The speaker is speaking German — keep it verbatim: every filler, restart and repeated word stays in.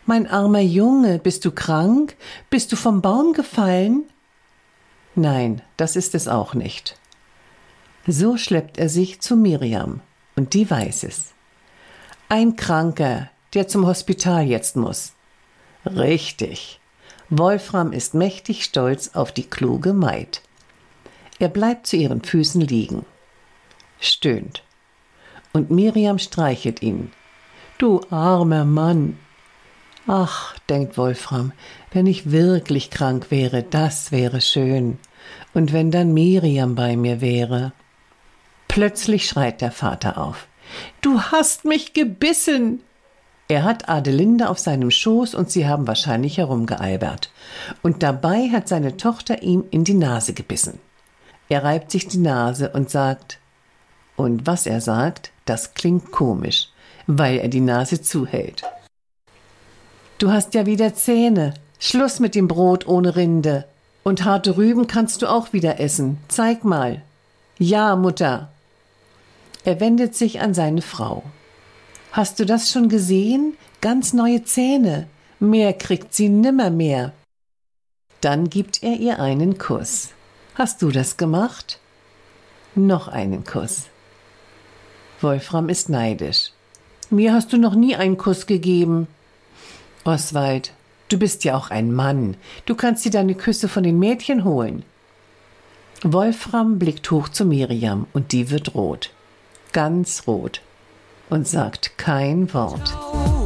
Mein armer Junge, bist du krank? Bist du vom Baum gefallen? Nein, das ist es auch nicht. So schleppt er sich zu Miriam, und die weiß es. Ein Kranker, der zum Hospital jetzt muss. Richtig. Wolfram ist mächtig stolz auf die kluge Maid. Er bleibt zu ihren Füßen liegen, stöhnt. Und Miriam streichelt ihn. Du armer Mann. Ach, denkt Wolfram, wenn ich wirklich krank wäre, das wäre schön. Und wenn dann Miriam bei mir wäre. Plötzlich schreit der Vater auf. Du hast mich gebissen! Er hat Adelinde auf seinem Schoß und sie haben wahrscheinlich herumgealbert. Und dabei hat seine Tochter ihm in die Nase gebissen. Er reibt sich die Nase und sagt, und was er sagt, das klingt komisch, weil er die Nase zuhält. Du hast ja wieder Zähne. Schluss mit dem Brot ohne Rinde. Und harte Rüben kannst du auch wieder essen. Zeig mal. Ja, Mutter. Er wendet sich an seine Frau. Hast du das schon gesehen? Ganz neue Zähne. Mehr kriegt sie nimmermehr. Dann gibt er ihr einen Kuss. Hast du das gemacht? Noch einen Kuss. Wolfram ist neidisch. Mir hast du noch nie einen Kuss gegeben. Oswald, du bist ja auch ein Mann. Du kannst dir deine Küsse von den Mädchen holen. Wolfram blickt hoch zu Miriam und die wird rot. Ganz rot. Und sagt kein Wort.